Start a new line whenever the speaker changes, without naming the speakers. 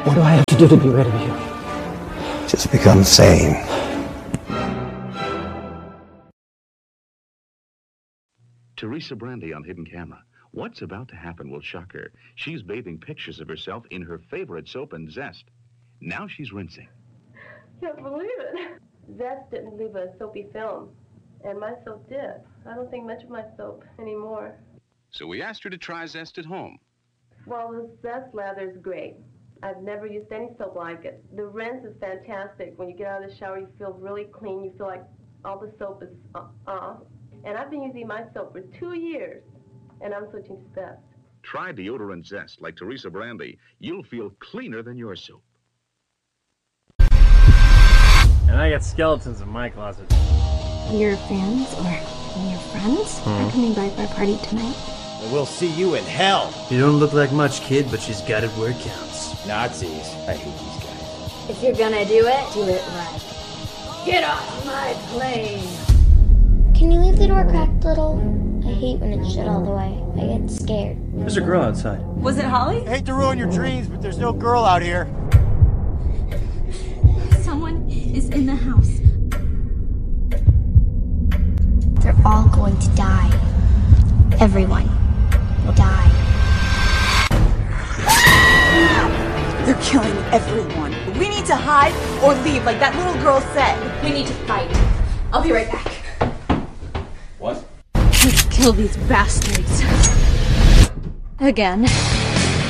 What do I have to do to be rid of you?
Just become sane.
Teresa Brandy on Hidden Camera. What's about to happen will shock her. She's bathing pictures of herself in her favorite soap and Zest. Now she's rinsing.
Can't believe it. Zest didn't leave a soapy film, and my soap did. I don't think much of my soap anymore.
So we asked her to try Zest at home.
Well, the Zest lather's great. I've never used any soap like it. The rinse is fantastic. When you get out of the shower, you feel really clean. You feel like all the soap is off. And I've been using my soap for 2 years, and I'm switching to Zest.
Try deodorant Zest like Teresa Brandy. You'll feel cleaner than your soap.
And I got skeletons in my closet.
Your fans or your friends are coming by for a party tonight.
We'll see you in hell.
You don't look like much, kid, but she's got it where it counts.
Nazis. I hate these guys.
If you're gonna do it right. Get off my plane! Can you leave the door cracked, little? I hate when it's shut all the way. I get scared.
There's a girl outside.
Was it Holly?
I hate to ruin your dreams, but there's no girl out here.
Someone is in the house.
They're all going to die. Everyone will die.
They're killing everyone. We need to hide or leave, like that little girl said.
We need to fight. I'll be right back.
What?
Let's kill these bastards. Again.